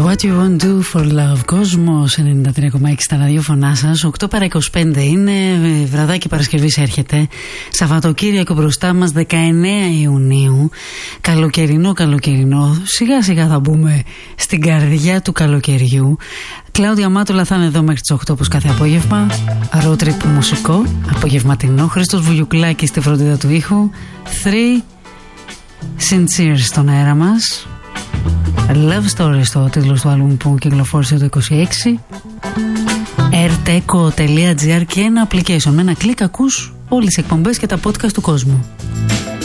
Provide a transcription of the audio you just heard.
What you won't do for love. Κόσμος 93,6 στα ραδιόφωνά σας. 8 παρά 25 είναι. Βραδάκι Παρασκευής έρχεται. Σαββατοκύριακο μπροστά μας, 19 Ιουνίου. Καλοκαιρινό. Σιγά σιγά θα μπούμε στην καρδιά του καλοκαιριού. Κλάουδια Μάτουλα θα είναι εδώ μέχρι τις 8 όπως κάθε απόγευμα. Road trip μουσικό, απογευματινό. Χρήστος Βουγιουκλάκης στη φροντίδα του ήχου. 3 Sincere στον αέρα μας. Love Story στο τίτλος του άλμπουμ που κυκλοφόρησε το 26. rteco.gr και ένα application. Με ένα κλικ ακούς όλες τις εκπομπές και τα podcast του κόσμου.